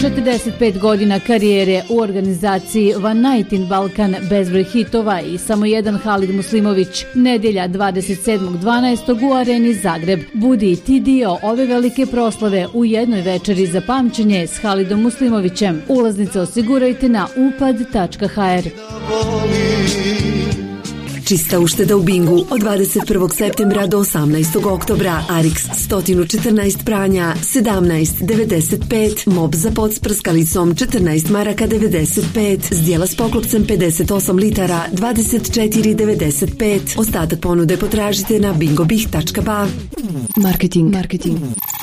45 godina karijere u organizaciji One Night in Balkan, bezbroj hitova i samo jedan Halid Muslimović. Nedjelja 27.12. u Areni Zagreb. Budi i ti dio ove velike proslave u jednoj večeri za pamćenje s Halidom Muslimovićem. Ulaznice osigurajte na upad.hr. Čista ušteda u Bingu od 21. septembra do 18. oktobra. Arix 114 pranja 17,95. Mop za pod s prskalicom 14 maraka 95. Zdjela s poklopcem 58 litara 24,95. Ostatak ponude potražite na bingobih.ba. Marketing.